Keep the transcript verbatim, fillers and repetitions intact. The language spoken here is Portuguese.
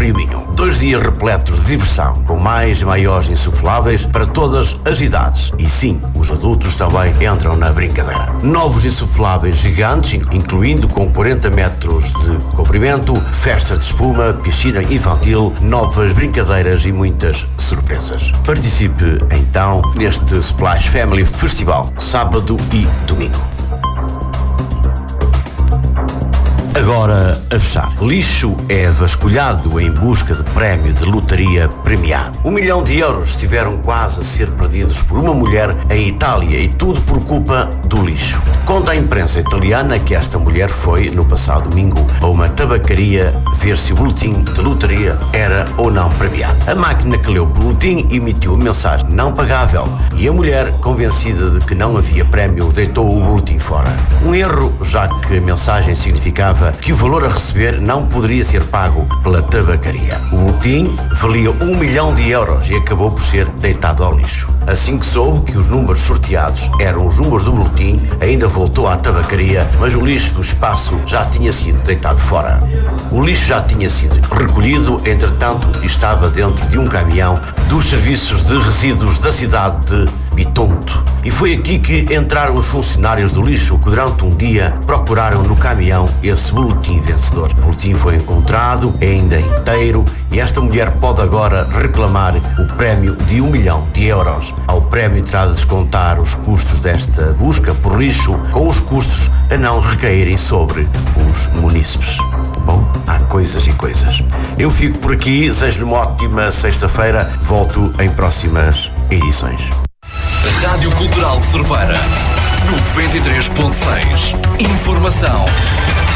Estádio Minho. Dois dias repletos de diversão, com mais e maiores insufláveis para todas as idades. E sim, os adultos também entram na brincadeira. Novos insufláveis gigantes, incluindo com quarenta metros de comprimento, festas de espuma, piscina infantil, novas brincadeiras e muitas surpresas. Participe então neste Splash Family Festival, sábado e domingo. Agora a fechar. Lixo é vasculhado em busca de prémio de lotaria premiado. Um milhão de euros estiveram quase a ser perdidos por uma mulher em Itália e tudo por culpa do lixo. Conta a imprensa italiana que esta mulher foi, no passado domingo, a uma tabacaria ver se o boletim de lotaria era ou não premiado. A máquina que leu o boletim emitiu a mensagem não pagável e a mulher, convencida de que não havia prémio, deitou o boletim fora. Um erro, já que a mensagem significava que o valor a receber não poderia ser pago pela tabacaria. O boletim valia um milhão de euros e acabou por ser deitado ao lixo. Assim que soube que os números sorteados eram os números do boletim, ainda voltou à tabacaria, mas o lixo do espaço já tinha sido deitado fora. O lixo já tinha sido recolhido, entretanto estava dentro de um caminhão dos serviços de resíduos da cidade de Bitonto. E foi aqui que entraram os funcionários do lixo que durante um dia procuraram no caminhão esse boletim vencedor. O boletim foi encontrado ainda inteiro e esta mulher pode agora reclamar o prémio de um milhão de euros. Ao prémio terá de descontar os custos desta busca por lixo, com os custos a não recaírem sobre os munícipes. Bom, há coisas e coisas. Eu fico por aqui, desejo-lhe uma ótima sexta-feira, volto em próximas edições. Rádio Cultural de Cerveira, noventa e três ponto seis. Informação